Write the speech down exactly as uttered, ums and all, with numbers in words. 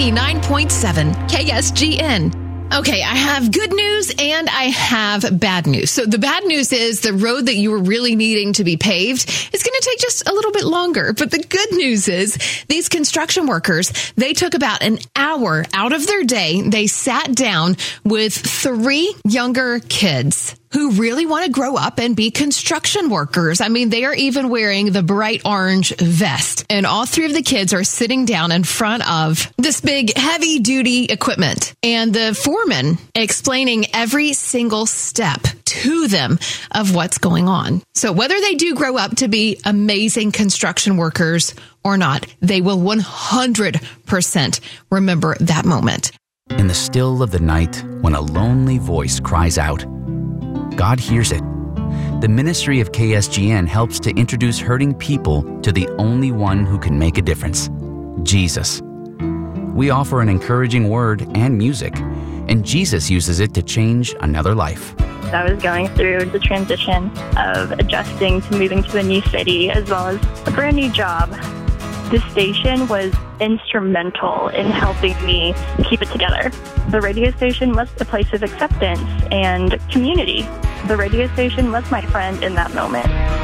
ninety-nine point seven K S G N. Okay, I have good news and I have bad news. So the bad news is the road that you were really needing to be paved is going to take just a little bit longer. But the good news is these construction workers, they took about an hour out of their day. They sat down with three younger kids who really want to grow up and be construction workers. I mean, they are even wearing the bright orange vest. And all three of the kids are sitting down in front of this big heavy duty equipment. And the foreman explaining every single step to them of what's going on. So whether they do grow up to be amazing construction workers or not, they will one hundred percent remember that moment. In the still of the night, when a lonely voice cries out, God hears it. The ministry of K S G N helps to introduce hurting people to the only one who can make a difference, Jesus. We offer an encouraging word and music, and Jesus uses it to change another life. I was going through the transition of adjusting to moving to a new city as well as a brand new job. The station was instrumental in helping me keep it together. The radio station was a place of acceptance and community. The radio station was my friend in that moment.